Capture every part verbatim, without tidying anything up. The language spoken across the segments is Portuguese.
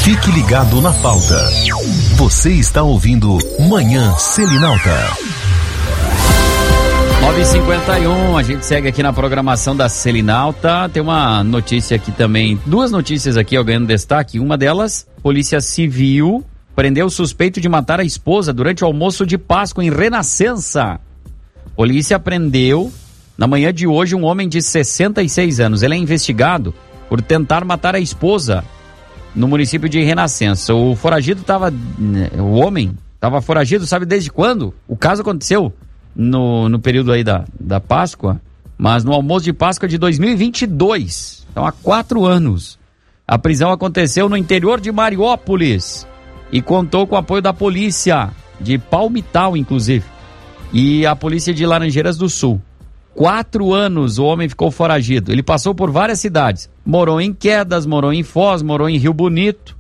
Fique ligado na pauta. Você está ouvindo Manhã Selinalta. nove e cinquenta e um, a gente segue aqui na programação da Selinalta. Tem uma notícia aqui também, duas notícias aqui ó, ganhando destaque. Uma delas, Polícia Civil prendeu o suspeito de matar a esposa durante o almoço de Páscoa em Renascença. Polícia prendeu na manhã de hoje um homem de sessenta e seis anos. Ele é investigado por tentar matar a esposa no município de Renascença. O foragido estava, o homem estava foragido, sabe desde quando? O caso aconteceu no, no período aí da, da Páscoa, mas no almoço de Páscoa de dois mil e vinte e dois, então há quatro anos. A prisão aconteceu no interior de Mariópolis e contou com o apoio da polícia de Palmital, inclusive, e a polícia de Laranjeiras do Sul. Quatro anos o homem ficou foragido. Ele passou por várias cidades. Morou em Quedas, morou em Foz, morou em Rio Bonito.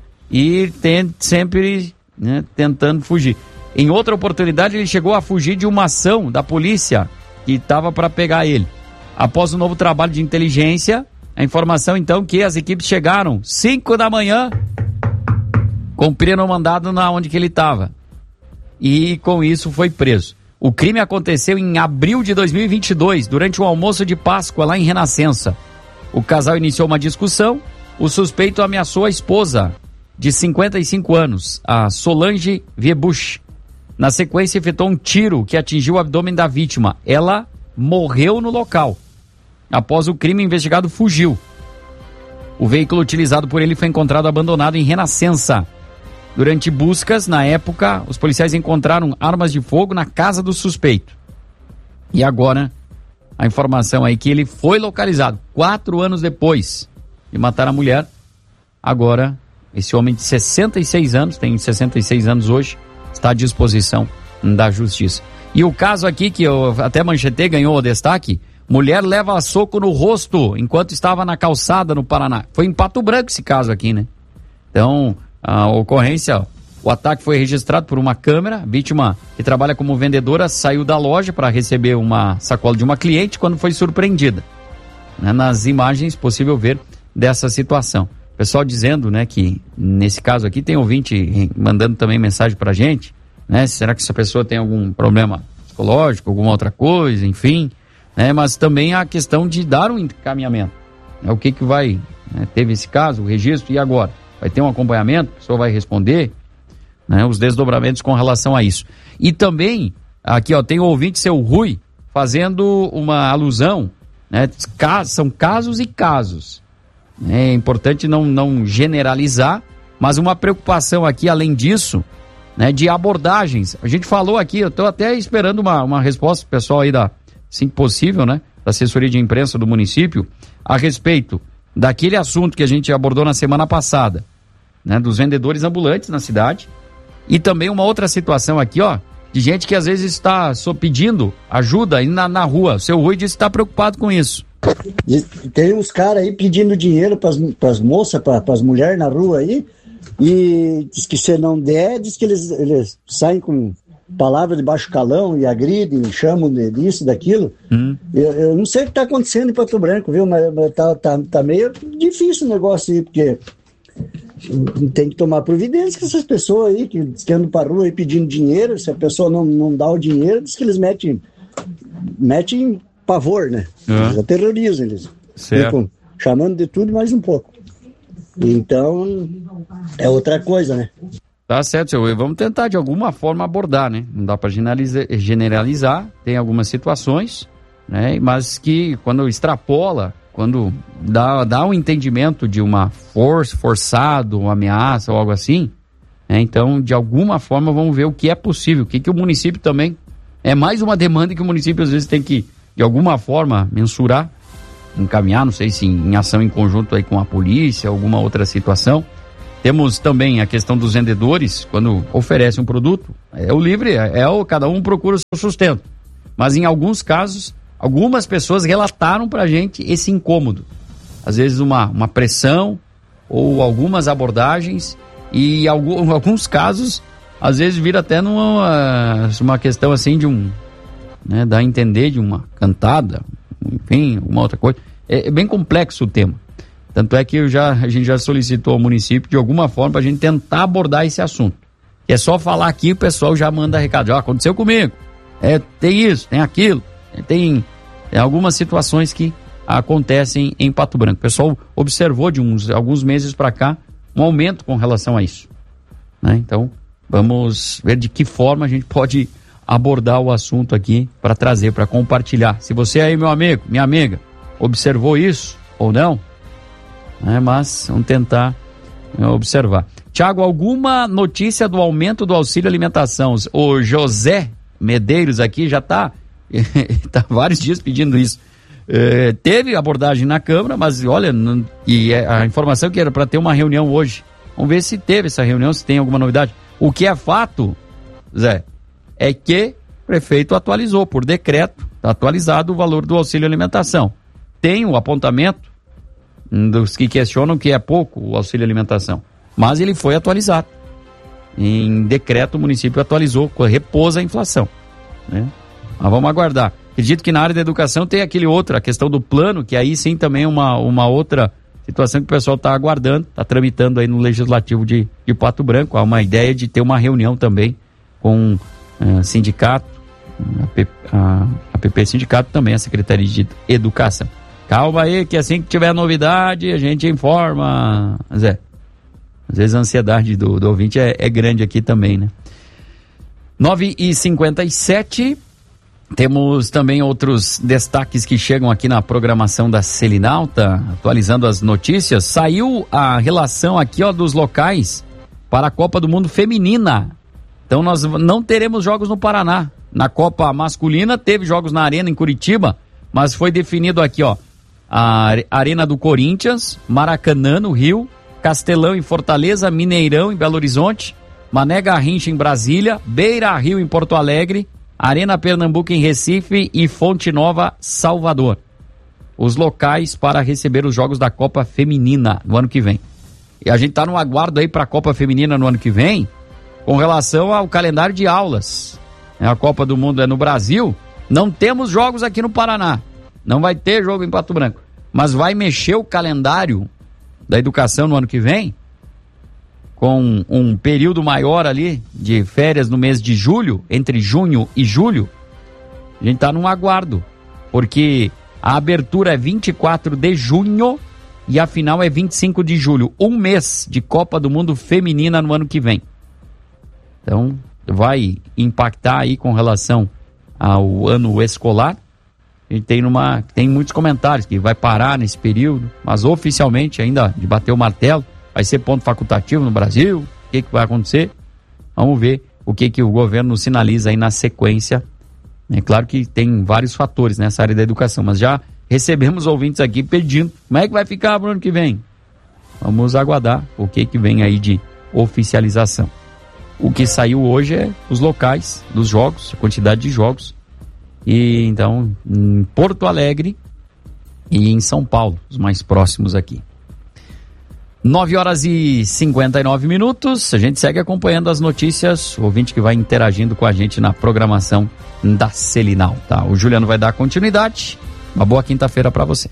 E tem, sempre né, tentando fugir. Em outra oportunidade, ele chegou a fugir de uma ação da polícia que estava para pegar ele. Após o novo trabalho de inteligência, a informação então que as equipes chegaram cinco da manhã, cumpriram o mandado na onde que ele estava. E com isso foi preso. O crime aconteceu em abril de dois mil e vinte e dois, durante um almoço de Páscoa lá em Renascença. O casal iniciou uma discussão, o suspeito ameaçou a esposa, de cinquenta e cinco anos, a Solange Viebusch. Na sequência, efetuou um tiro que atingiu o abdômen da vítima. Ela morreu no local. Após o crime, o investigado fugiu. O veículo utilizado por ele foi encontrado abandonado em Renascença. Durante buscas, na época, os policiais encontraram armas de fogo na casa do suspeito. E agora, a informação aí que ele foi localizado quatro anos depois de matar a mulher. Agora, esse homem de sessenta e seis anos, tem sessenta e seis anos hoje, está à disposição da justiça. E o caso aqui, que eu até manchetei, ganhou o destaque, mulher leva soco no rosto enquanto estava na calçada no Paraná. Foi em Pato Branco esse caso aqui, né? Então, a ocorrência, o ataque foi registrado por uma câmera. A vítima, que trabalha como vendedora, saiu da loja para receber uma sacola de uma cliente quando foi surpreendida. Né? Nas imagens, possível ver dessa situação. O pessoal dizendo, né, que nesse caso aqui tem ouvinte mandando também mensagem pra gente, né? Será que essa pessoa tem algum problema psicológico, alguma outra coisa, enfim, né? Mas também a questão de dar um encaminhamento. Né? O que que vai, né? Teve esse caso, o registro, e agora? Vai ter um acompanhamento, a pessoa vai responder, né, os desdobramentos com relação a isso. E também, aqui ó, tem o ouvinte, seu Rui, fazendo uma alusão, né, são casos e casos. É importante não, não generalizar, mas uma preocupação aqui, além disso, né, de abordagens. A gente falou aqui, eu estou até esperando uma, uma resposta, pessoal aí da, assim que possível, né, da assessoria de imprensa do município, a respeito daquele assunto que a gente abordou na semana passada, né, dos vendedores ambulantes na cidade, e também uma outra situação aqui, ó, de gente que às vezes está só pedindo ajuda aí na, na rua. O seu Rui disse que está preocupado com isso. E tem uns caras aí pedindo dinheiro para as moças, para as mulheres na rua aí, e diz que se não der, diz que eles, eles saem com palavra de baixo calão e agridem, chamam de disso, daquilo. Hum. Eu, eu não sei o que está acontecendo em Pato Branco, viu, mas, mas tá, tá, tá meio difícil o negócio aí, porque tem que tomar providência com essas pessoas aí que, que andam para a rua aí pedindo dinheiro. Se a pessoa não, não dá o dinheiro, diz que eles metem, metem pavor, né? Uhum. Eles aterrorizam, eles ficam chamando de tudo mais um pouco. Então, é outra coisa, né? Tá certo, seu Rui. Vamos tentar de alguma forma abordar, né? Não dá para generalizar, generalizar, tem algumas situações, né? Mas que quando extrapola, quando dá, dá um entendimento de uma força, forçado, uma ameaça ou algo assim, né? Então, de alguma forma, vamos ver o que é possível, o que, que o município também... É mais uma demanda que o município às vezes tem que, de alguma forma, mensurar, encaminhar, não sei se em, em ação em conjunto aí com a polícia, alguma outra situação. Temos também a questão dos vendedores, quando oferecem um produto, é o livre, é, é o, cada um procura o seu sustento. Mas em alguns casos, algumas pessoas relataram pra gente esse incômodo. Às vezes uma, uma pressão ou algumas abordagens, e em algum, alguns casos, às vezes vira até numa uma questão assim de um, né, dá a entender de uma cantada, enfim, alguma outra coisa. É, é bem complexo o tema. Tanto é que eu já, a gente já solicitou ao município de alguma forma para a gente tentar abordar esse assunto. Que é só falar aqui, o pessoal já manda recado. Já aconteceu comigo. É, tem isso, tem aquilo. Tem, tem algumas situações que acontecem em Pato Branco. O pessoal observou de uns alguns meses para cá um aumento com relação a isso. Né? Então, vamos ver de que forma a gente pode abordar o assunto aqui para trazer, para compartilhar. Se você aí, meu amigo, minha amiga, observou isso ou não, né? Mas vamos tentar observar. Tiago, alguma notícia do aumento do auxílio alimentação? O José Medeiros aqui já está tá vários dias pedindo isso. É, teve abordagem na Câmara, mas olha, não, e a informação que era para ter uma reunião hoje. Vamos ver se teve essa reunião, se tem alguma novidade. O que é fato, Zé, é que o prefeito atualizou por decreto, está atualizado o valor do auxílio alimentação. Tem o apontamento dos que questionam que é pouco o auxílio alimentação, mas ele foi atualizado. Em decreto o município atualizou, repôs a inflação, né? Mas vamos aguardar. Acredito que na área da educação tem aquele outro, a questão do plano, que aí sim também é uma, uma outra situação que o pessoal está aguardando, está tramitando aí no Legislativo de, de Pato Branco. Há uma ideia de ter uma reunião também com uh, sindicato, a, P, a, a P P Sindicato também, a Secretaria de Educação. Calma aí, que assim que tiver novidade, a gente informa, Zé. Às vezes a ansiedade do, do ouvinte é, é grande aqui também, né? nove e cinquenta e sete, temos também outros destaques que chegam aqui na programação da Selinalta, atualizando as notícias. Saiu a relação aqui, ó, dos locais para a Copa do Mundo Feminina. Então nós não teremos jogos no Paraná. Na Copa Masculina teve jogos na Arena em Curitiba, mas foi definido aqui, ó, a Arena do Corinthians, Maracanã no Rio, Castelão em Fortaleza, Mineirão em Belo Horizonte, Mané Garrincha em Brasília, Beira Rio em Porto Alegre, Arena Pernambuco em Recife e Fonte Nova, Salvador. Os locais para receber os jogos da Copa Feminina no ano que vem. E a gente está no aguardo aí para a Copa Feminina no ano que vem, com relação ao calendário de aulas. A Copa do Mundo é no Brasil, não temos jogos aqui no Paraná. Não vai ter jogo em Pato Branco. Mas vai mexer o calendário da educação no ano que vem, com um período maior ali de férias no mês de julho, entre junho e julho. A gente está num aguardo, porque a abertura é vinte e quatro de junho e a final é vinte e cinco de julho. Um mês de Copa do Mundo Feminina no ano que vem. Então, vai impactar aí com relação ao ano escolar. A gente tem, numa, tem muitos comentários que vai parar nesse período, mas oficialmente ainda de bater o martelo, vai ser ponto facultativo no Brasil. O que, que vai acontecer? Vamos ver o que, que o governo sinaliza aí na sequência. É claro que tem vários fatores nessa área da educação, mas já recebemos ouvintes aqui pedindo como é que vai ficar pro ano que vem. Vamos aguardar o que, que vem aí de oficialização. O que saiu hoje é os locais dos jogos, a quantidade de jogos. E então, em Porto Alegre e em São Paulo, os mais próximos aqui. nove horas e cinquenta e nove minutos, a gente segue acompanhando as notícias, o ouvinte que vai interagindo com a gente na programação da Selinal, tá? O Juliano vai dar continuidade, uma boa quinta-feira para você.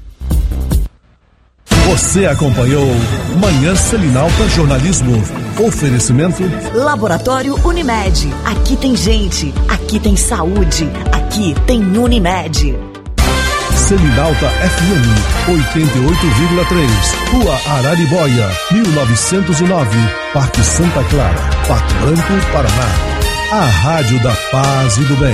Você acompanhou Manhã Selinalta Jornalismo. Oferecimento Laboratório Unimed. Aqui tem gente, aqui tem saúde, aqui tem Unimed. Selinalta F M oitenta e oito vírgula três, Rua Araribóia, mil novecentos e nove, Parque Santa Clara, Pato Branco, Paraná. A Rádio da Paz e do Bem.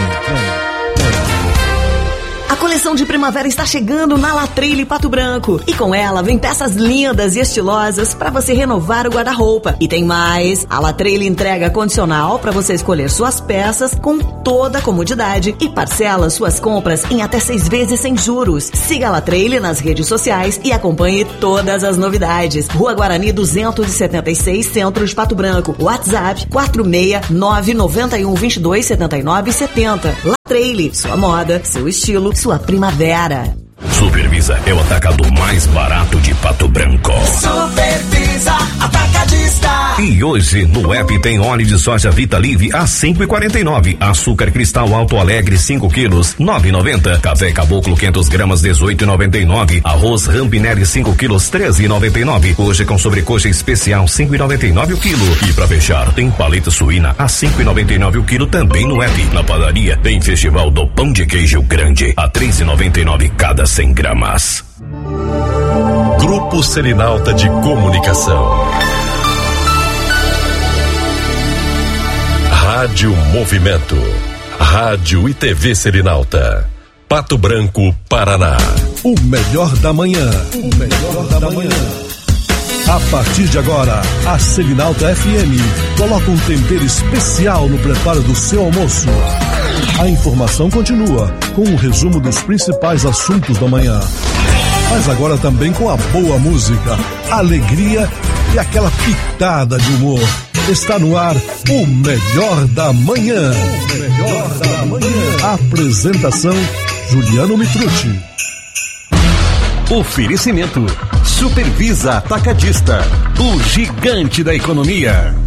A coleção de primavera está chegando na Latreille Pato Branco. E com ela vem peças lindas e estilosas para você renovar o guarda-roupa. E tem mais, a Latreille entrega condicional para você escolher suas peças com toda a comodidade e parcela suas compras em até seis vezes sem juros. Siga a Latreille nas redes sociais e acompanhe todas as novidades. Rua Guarani duzentos e setenta e seis, Centro de Pato Branco. WhatsApp quatro seis nove nove um dois dois sete nove sete zero. Latreille, sua moda, seu estilo, sua primavera. Supervisa é o atacado mais barato de Pato Branco. Supervisa. Supervisa Atacadista. E hoje no app tem óleo de soja Vita Live a cinco e quarenta e nove, açúcar cristal Alto Alegre cinco quilos nove e noventa, café Caboclo quinhentas gramas dezoito e noventa e nove, arroz Rampinelli cinco quilos treze e noventa e nove. Hoje com sobrecoxa especial cinco e noventa e nove o quilo. E pra fechar tem paleta suína a cinco e noventa e nove o quilo também no app. Na padaria tem Festival do Pão de Queijo Grande a três e noventa e nove cada cem gramas. Grupo Selinalta de Comunicação. Rádio Movimento. Rádio e T V Selinalta. Pato Branco, Paraná. O melhor da manhã. O melhor da manhã. A partir de agora, a Selinalta F M coloca um tempero especial no preparo do seu almoço. A informação continua com um resumo dos principais assuntos da manhã. Mas agora também com a boa música, alegria e aquela pitada de humor. Está no ar o Melhor da Manhã. O Melhor da Manhã. Apresentação Juliano Mitrucci. Oferecimento Supervisa Atacadista, o gigante da economia.